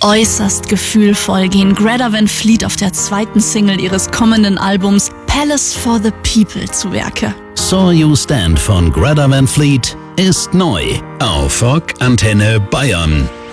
Äußerst gefühlvoll gehen Greta Van Fleet auf der zweiten Single ihres kommenden Albums Palace for the People zu Werke. Saw You Stand von Greta Van Fleet ist neu auf Rock Antenne Bayern.